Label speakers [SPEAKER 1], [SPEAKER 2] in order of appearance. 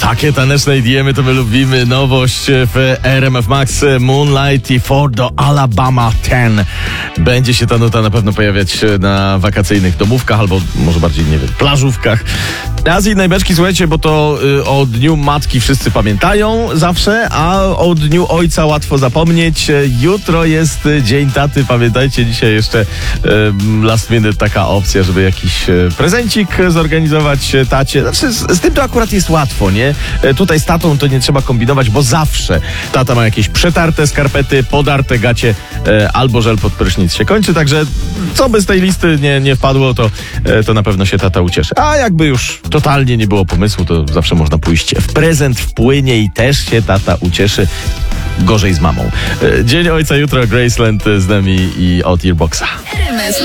[SPEAKER 1] Takie taneczne idiemy to my lubimy. Nowość w RMF Max, Moonlight i For the Alabama 10. Będzie się ta nuta na pewno pojawiać na wakacyjnych domówkach albo może bardziej, nie wiem, plażówkach. A z innej beczki, słuchajcie, bo to o Dniu Matki wszyscy pamiętają zawsze, a o Dniu Ojca łatwo zapomnieć. Jutro jest Dzień Taty. Pamiętajcie, dzisiaj jeszcze last minute taka opcja, żeby jakiś prezencik zorganizować tacie. Znaczy, z tym to akurat jest łatwo, nie? Tutaj z tatą to nie trzeba kombinować, bo zawsze tata ma jakieś przetarte skarpety, podarte gacie albo żel pod prysznic się kończy, także co by z tej listy nie wpadło, to na pewno się tata ucieszy. A jakby już totalnie nie było pomysłu, to zawsze można pójść w prezent, wpłynie i też się tata ucieszy. Gorzej z mamą. Dzień Ojca jutro, Graceland z nami i od Earboxa.
[SPEAKER 2] RMF